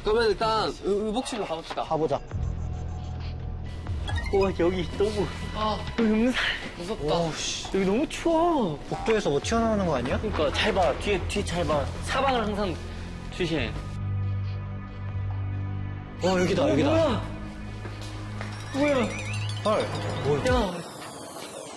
그러면 일단 의복실로 가봅시다. 가보자. 와, 여기 너무. 여기 음살. 무섭다. 여기 너무 추워. 복도에서 뭐 튀어나오는 거 아니야? 그러니까 잘 봐. 뒤에 잘 봐. 사방을 항상 주시해. 여기다, 여기다. 뭐야? 헐. 야,